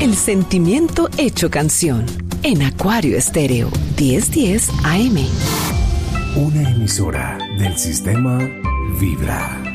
El sentimiento hecho canción. En Acuario Estéreo 1010 AM. Una emisora del sistema Vibra.